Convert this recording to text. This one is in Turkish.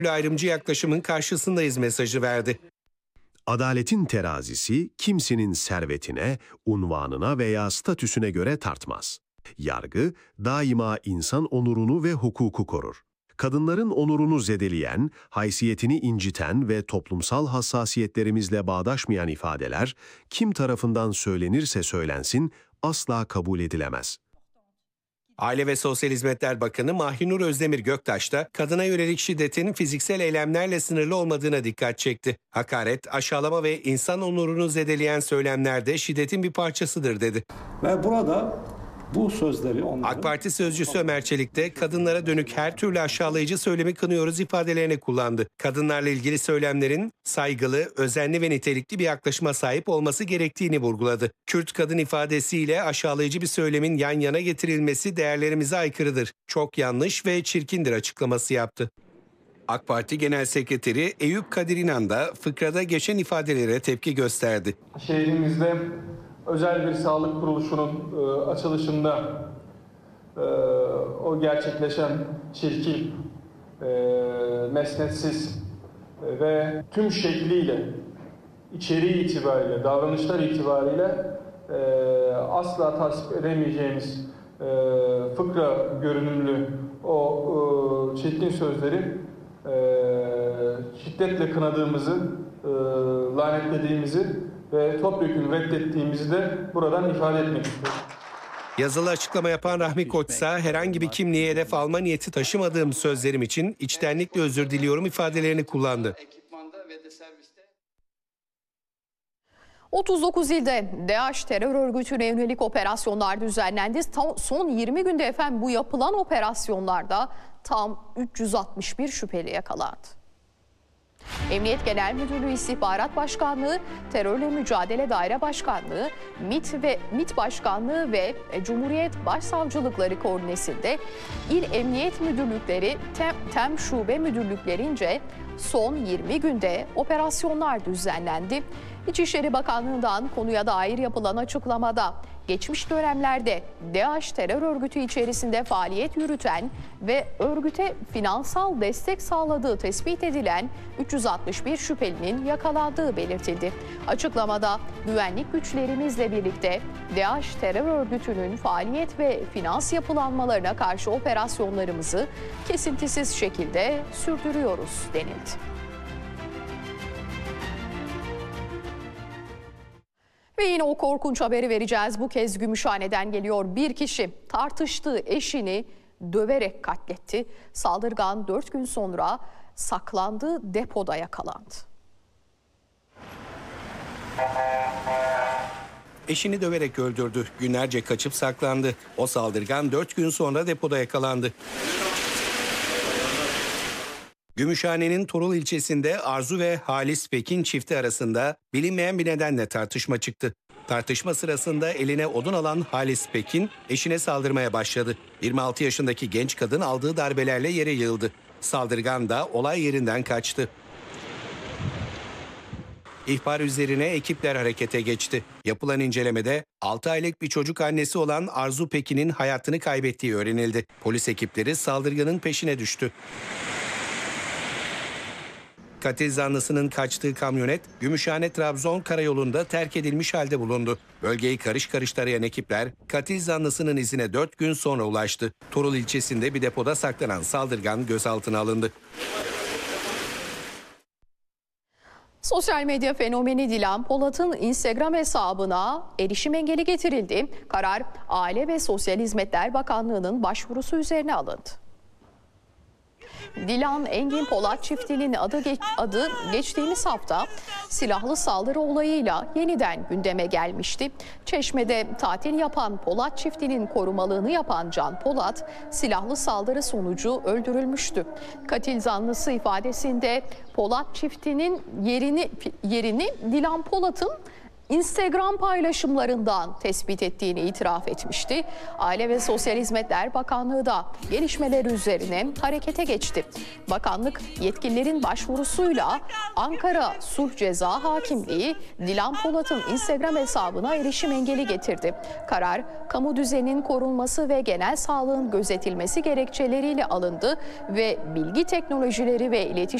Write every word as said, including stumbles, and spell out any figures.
ayrımcı yaklaşımın karşısındayız mesajı verdi. Adaletin terazisi kimsenin servetine, unvanına veya statüsüne göre tartmaz. Yargı daima insan onurunu ve hukuku korur. Kadınların onurunu zedeleyen, haysiyetini inciten ve toplumsal hassasiyetlerimizle bağdaşmayan ifadeler kim tarafından söylenirse söylensin asla kabul edilemez. Aile ve Sosyal Hizmetler Bakanı Mahinur Özdemir Göktaş da kadına yönelik şiddetin fiziksel eylemlerle sınırlı olmadığına dikkat çekti. Hakaret, aşağılama ve insan onurunu zedeleyen söylemler de şiddetin bir parçasıdır dedi. Ve burada bu sözleri onların... AK Parti sözcüsü Ömer Çelik de kadınlara dönük her türlü aşağılayıcı söylemi kınıyoruz ifadelerini kullandı. Kadınlarla ilgili söylemlerin saygılı, özenli ve nitelikli bir yaklaşıma sahip olması gerektiğini vurguladı. Kürt kadın ifadesiyle aşağılayıcı bir söylemin yan yana getirilmesi değerlerimize aykırıdır. Çok yanlış ve çirkindir açıklaması yaptı. AK Parti Genel Sekreteri Eyüp Kadir İnan da fıkrada geçen ifadelere tepki gösterdi. Şehrimizde özel bir sağlık kuruluşunun e, açılışında e, o gerçekleşen çirkin, e, mesnetsiz e, ve tüm şekliyle, içeriği itibariyle, davranışlar itibariyle e, asla tasvip edemeyeceğimiz e, fıkra görünümlü o e, çirkin sözleri e, şiddetle kınadığımızı, e, lanetlediğimizi ve topyekun reddettiğimizi de buradan ifade etmek istiyorum. Yazılı açıklama yapan Rahmi Koçsa herhangi bir kimliğe hedef alma niyeti taşımadığım sözlerim için içtenlikle özür diliyorum ifadelerini kullandı. otuz dokuz ilde DAEŞ terör örgütüne yönelik operasyonlar düzenlendi. Son yirmi günde efendim bu yapılan operasyonlarda tam üç yüz altmış bir şüpheli yakalandı. Emniyet Genel Müdürlüğü İstihbarat Başkanlığı, Terörle Mücadele Daire Başkanlığı, MİT ve MİT Başkanlığı ve Cumhuriyet Başsavcılıkları koordinesinde İl Emniyet Müdürlükleri, TEM, TEM Şube Müdürlüklerince son yirmi günde operasyonlar düzenlendi. İçişleri Bakanlığı'ndan konuya dair yapılan açıklamada geçmiş dönemlerde DAEŞ terör örgütü içerisinde faaliyet yürüten ve örgüte finansal destek sağladığı tespit edilen üç yüz altmış bir şüphelinin yakalandığı belirtildi. Açıklamada güvenlik güçlerimizle birlikte DAEŞ terör örgütünün faaliyet ve finans yapılanmalarına karşı operasyonlarımızı kesintisiz şekilde sürdürüyoruz denildi. Ve yine o korkunç haberi vereceğiz. Bu kez Gümüşhane'den geliyor. Bir kişi tartıştığı eşini döverek katletti. Saldırgan dört gün sonra saklandığı depoda yakalandı. Eşini döverek öldürdü. Günlerce kaçıp saklandı. O saldırgan dört gün sonra depoda yakalandı. Gümüşhane'nin Torul ilçesinde Arzu ve Halis Pekin çifti arasında bilinmeyen bir nedenle tartışma çıktı. Tartışma sırasında eline odun alan Halis Pekin eşine saldırmaya başladı. yirmi altı yaşındaki genç kadın aldığı darbelerle yere yığıldı. Saldırgan da olay yerinden kaçtı. İhbar üzerine ekipler harekete geçti. Yapılan incelemede altı aylık bir çocuk annesi olan Arzu Pekin'in hayatını kaybettiği öğrenildi. Polis ekipleri saldırganın peşine düştü. Katil zanlısının kaçtığı kamyonet Gümüşhane-Trabzon karayolunda terk edilmiş halde bulundu. Bölgeyi karış karış tarayan ekipler katil zanlısının izine dört gün sonra ulaştı. Torul ilçesinde bir depoda saklanan saldırgan gözaltına alındı. Sosyal medya fenomeni Dilan Polat'ın Instagram hesabına erişim engeli getirildi. Karar Aile ve Sosyal Hizmetler Bakanlığı'nın başvurusu üzerine alındı. Dilan Engin Polat çiftinin adı, geç, adı geçtiğimiz hafta silahlı saldırı olayıyla yeniden gündeme gelmişti. Çeşme'de tatil yapan Polat çiftinin korumalığını yapan Can Polat silahlı saldırı sonucu öldürülmüştü. Katil zanlısı ifadesinde Polat çiftinin yerini yerini Dilan Polat'ın Instagram paylaşımlarından tespit ettiğini itiraf etmişti. Aile ve Sosyal Hizmetler Bakanlığı da gelişmeler üzerine harekete geçti. Bakanlık yetkililerin başvurusuyla Ankara Sulh Ceza Hakimliği Dilan Polat'ın Instagram hesabına erişim engeli getirdi. Karar, kamu düzeninin korunması ve genel sağlığın gözetilmesi gerekçeleriyle alındı ve Bilgi Teknolojileri ve İletişim